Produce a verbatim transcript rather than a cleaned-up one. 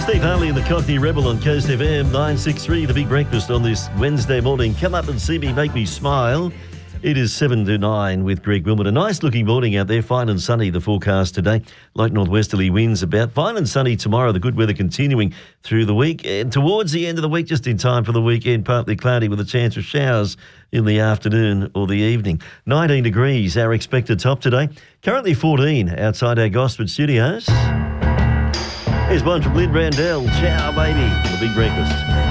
Steve Harley and the Cockney Rebel on Coast F M nine sixty-three, the big breakfast on this Wednesday morning. Come up and see me, make me smile. It is seven to nine with Greg Wilmot. A nice looking morning out there, fine and sunny, the forecast today. Light northwesterly winds about. Fine and sunny tomorrow, the good weather continuing through the week. And towards the end of the week, just in time for the weekend, partly cloudy with a chance of showers in the afternoon or the evening. nineteen degrees, our expected top today. Currently fourteen outside our Gosford studios. Here's one from Lynn Randell. Ciao, baby. The big breakfast.